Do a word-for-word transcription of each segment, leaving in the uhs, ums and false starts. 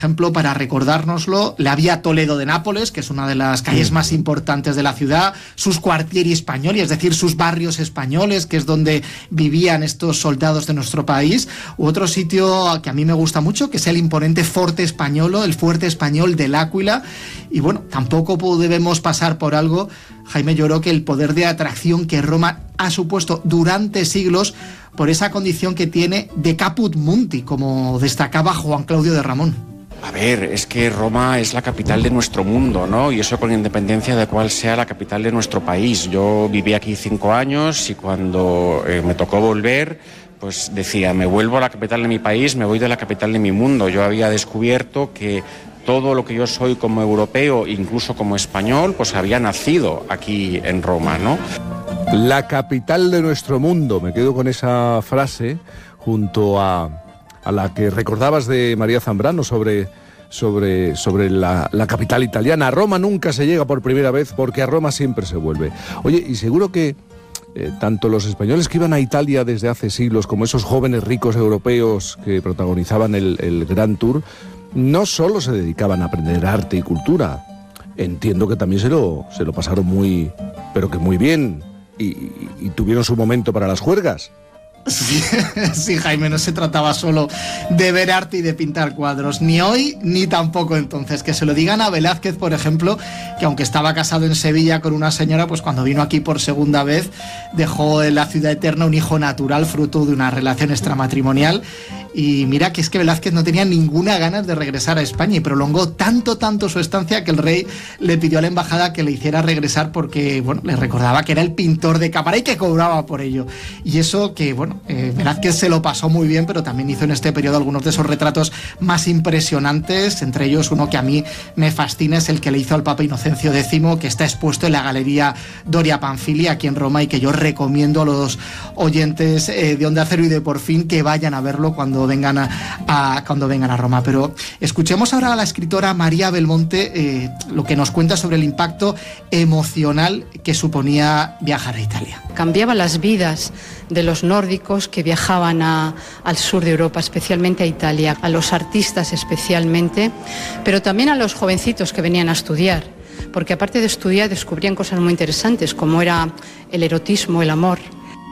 ejemplo, para recordárnoslo, la Vía Toledo de Nápoles, que es una de las calles más importantes de la ciudad, sus quartieri españoli, es decir, sus barrios españoles, que es donde vivían estos soldados de nuestro país, u otro sitio que a mí me gusta mucho, que es el imponente Forte Españolo, el Fuerte Español del Áquila. Y bueno, tampoco debemos pasar por algo, Jaime, yo creo que el poder de atracción que Roma ha supuesto durante siglos por esa condición que tiene de caput mundi, como destacaba Juan Claudio de Ramón. A ver, es que Roma es la capital de nuestro mundo, ¿no? Y eso con independencia de cuál sea la capital de nuestro país. Yo viví aquí cinco años y cuando eh, me tocó volver, pues decía, me vuelvo a la capital de mi país, me voy de la capital de mi mundo. Yo había descubierto que todo lo que yo soy como europeo, incluso como español, pues había nacido aquí en Roma, ¿no? La capital de nuestro mundo, me quedo con esa frase junto a... a la que recordabas de María Zambrano sobre, sobre, sobre la, la capital italiana. A Roma nunca se llega por primera vez porque a Roma siempre se vuelve. Oye, y seguro que eh, tanto los españoles que iban a Italia desde hace siglos como esos jóvenes ricos europeos que protagonizaban el, el Gran Tour, no solo se dedicaban a aprender arte y cultura. Entiendo que también se lo, se lo pasaron muy, pero que muy bien, y, y, y tuvieron su momento para las juergas. Sí, sí, Jaime, no se trataba solo de ver arte y de pintar cuadros, ni hoy ni tampoco entonces. Que se lo digan a Velázquez, por ejemplo, que aunque estaba casado en Sevilla con una señora, pues cuando vino aquí por segunda vez dejó en la ciudad eterna un hijo natural fruto de una relación extramatrimonial. Y mira que es que Velázquez no tenía ninguna ganas de regresar a España y prolongó tanto, tanto su estancia que el rey le pidió a la embajada que le hiciera regresar porque, bueno, le recordaba que era el pintor de cámara y que cobraba por ello. Y eso que, bueno, eh, Velázquez se lo pasó muy bien, pero también hizo en este periodo algunos de esos retratos más impresionantes, entre ellos uno que a mí me fascina, es el que le hizo al Papa Inocencio décimo, que está expuesto en la Galería Doria Pamfilia, aquí en Roma, y que yo recomiendo a los oyentes eh, de Onda Cero y de Por Fin que vayan a verlo cuando vengan a, a, cuando vengan a Roma. Pero escuchemos ahora a la escritora María Belmonte eh, lo que nos cuenta sobre el impacto emocional que suponía viajar a Italia. Cambiaba las vidas de los nórdicos que viajaban a, al sur de Europa, especialmente a Italia, a los artistas especialmente, pero también a los jovencitos que venían a estudiar, porque aparte de estudiar descubrían cosas muy interesantes, como era el erotismo, el amor.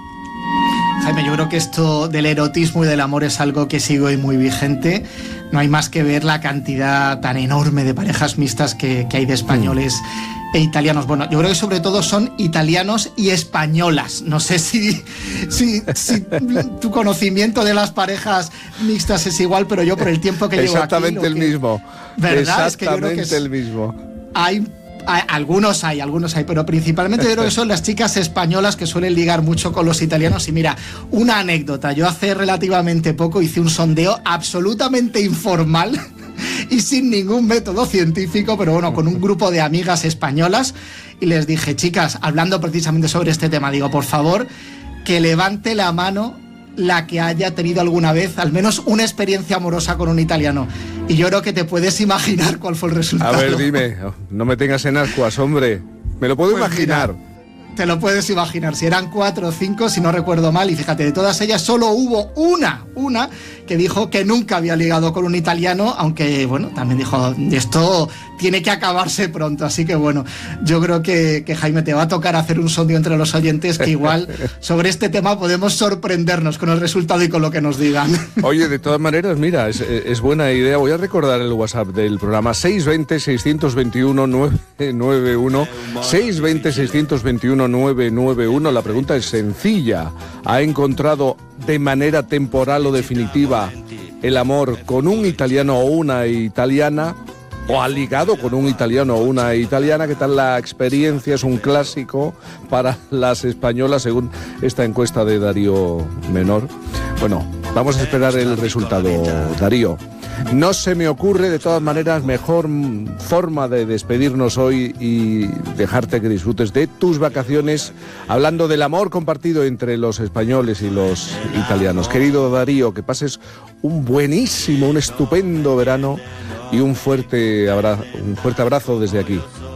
Jaime, yo creo que esto del erotismo y del amor es algo que sigue hoy muy vigente. No hay más que ver la cantidad tan enorme de parejas mixtas que, que hay de españoles mm. e italianos. Bueno, yo creo que sobre todo son italianos y españolas. No sé si, si, si tu conocimiento de las parejas mixtas es igual, pero yo por el tiempo que llevo aquí... Exactamente el que, mismo. ¿verdad? Exactamente es que yo creo que es, el mismo. Hay... Algunos hay, algunos hay, pero principalmente yo creo que son las chicas españolas que suelen ligar mucho con los italianos. Y mira, una anécdota, yo hace relativamente poco hice un sondeo absolutamente informal y sin ningún método científico, pero bueno, con un grupo de amigas españolas, y les dije, chicas, hablando precisamente sobre este tema, digo, por favor, que levante la mano la que haya tenido alguna vez al menos una experiencia amorosa con un italiano. Y yo creo que te puedes imaginar cuál fue el resultado. A ver, dime, no me tengas en ascuas, hombre. Me lo puedo pues imaginar. Mira, te lo puedes imaginar, si eran cuatro o cinco, si no recuerdo mal, y fíjate, de todas ellas solo hubo una, una que dijo que nunca había ligado con un italiano, aunque, bueno, también dijo, esto tiene que acabarse pronto, así que, bueno, yo creo que, que Jaime, te va a tocar hacer un sondeo entre los oyentes, que igual sobre este tema podemos sorprendernos con el resultado y con lo que nos digan. Oye, de todas maneras, mira, es, es buena idea, voy a recordar el WhatsApp del programa, seis dos cero, seis dos uno, nueve nueve uno, seis dos cero, seis dos uno, nueve nueve uno. La pregunta es sencilla. ¿Ha encontrado de manera temporal o definitiva el amor con un italiano o una italiana? ¿O ha ligado con un italiano o una italiana? ¿Qué tal la experiencia? Es un clásico para las españolas según esta encuesta de Darío Menor. Bueno, vamos a esperar el resultado, Darío. No se me ocurre, de todas maneras, mejor forma de despedirnos hoy y dejarte que disfrutes de tus vacaciones hablando del amor compartido entre los españoles y los italianos. Querido Darío, que pases un buenísimo, un estupendo verano y un fuerte abrazo, un fuerte abrazo desde aquí.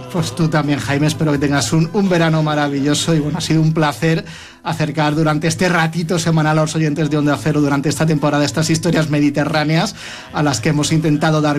Pues tú también, Jaime, espero que tengas un, un verano maravilloso y bueno, ha sido un placer acercar durante este ratito semanal a los oyentes de Onda Cero durante esta temporada estas historias mediterráneas a las que hemos intentado dar